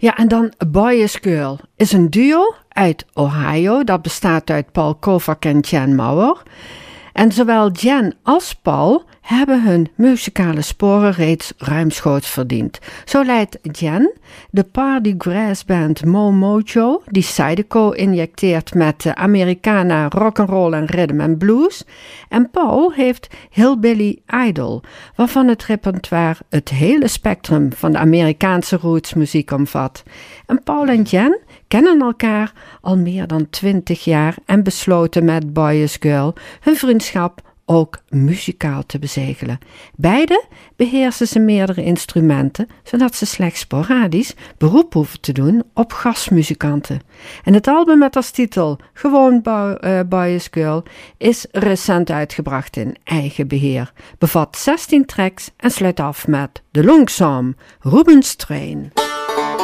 Ja, en dan Boys Girl is een duo uit Ohio. Dat bestaat uit Paul Kovac en Jen Mauer. En zowel Jen als Paul hebben hun muzikale sporen reeds ruimschoots verdiend. Zo leidt Jen de party grass band Mo Mojo, die Zydeco injecteert met Americana, rock'n'roll en rhythm and blues. En Paul heeft Hillbilly Idol, waarvan het repertoire het hele spectrum van de Amerikaanse rootsmuziek omvat. En Paul en Jen kennen elkaar al meer dan 20 jaar en besloten met Boys Girl hun vriendschap ook muzikaal te bezegelen. Beide beheersen ze meerdere instrumenten, zodat ze slechts sporadisch beroep hoeven te doen op gastmuzikanten. En het album met als titel gewoon Boys Girl is recent uitgebracht in eigen beheer, bevat 16 tracks en sluit af met The Lonesome Rubens Train.